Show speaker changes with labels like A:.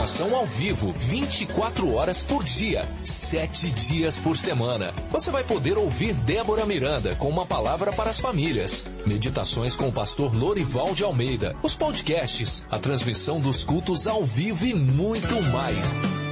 A: oração ao vivo, 24 horas por dia, 7 dias por semana. Você vai poder ouvir Débora Miranda com uma palavra para as famílias, meditações com o pastor Lorival de Almeida, os podcasts, a transmissão dos cultos ao vivo e muito mais.